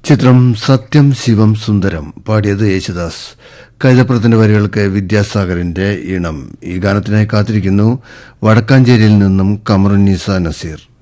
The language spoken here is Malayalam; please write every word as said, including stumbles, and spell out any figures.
ചിത്രം സത്യം ശിവം സുന്ദരം. പാടിയത് യേശുദാസ്. കൈതപ്രത്തിന്റെ വരികൾക്ക് വിദ്യാസാഗറിന്റെ ഈണം. ഈ ഗാനത്തിനായി കാത്തിരിക്കുന്നു വടക്കാഞ്ചേരിയിൽ നിന്നും കമറുന്നീസ നസീർ.